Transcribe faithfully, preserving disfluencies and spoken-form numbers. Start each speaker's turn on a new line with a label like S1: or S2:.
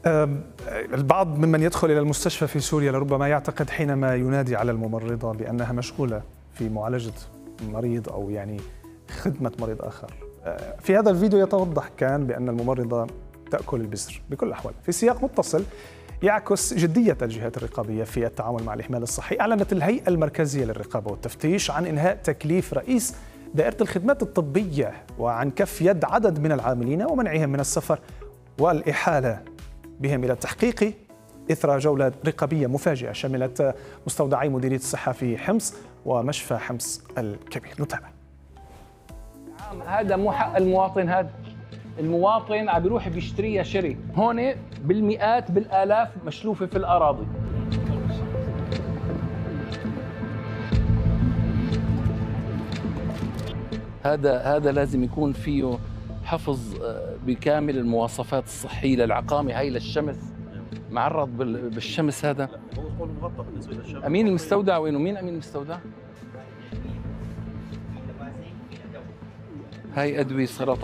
S1: البعض ممن يدخل إلى المستشفى في سوريا لربما يعتقد حينما ينادي على الممرضة بأنها مشغولة في معالجة مريض أو يعني خدمة مريض آخر. في هذا الفيديو يتوضح كان بأن الممرضة تأكل البزر بكل الأحوال. في سياق متصل يعكس جدية الجهات الرقابية في التعامل مع الإهمال الصحي، أعلنت الهيئة المركزية للرقابة والتفتيش عن إنهاء تكليف رئيس دائرة الخدمات الطبية وعن كف يد عدد من العاملين ومنعهم من السفر والإحالة بهم إلى التحقيق إثر جولة رقابية مفاجئة شملت مستودعي مديرية الصحة في حمص ومشفى حمص الكبير. نتابع.
S2: هذا مو حق المواطن، هذا المواطن عم بيروح بيشتريها شري، هون بالمئات بالالاف مشلوفه في الاراضي. هذا هذا لازم يكون فيه حفظ بكامل المواصفات الصحيه للعقامه، هي للشمس معرض بالشمس. هذا
S3: هو مغطى بالنسبه للشمس.
S2: امين المستودع وينه؟ مين امين المستودع؟ هاي ادويه سرطان.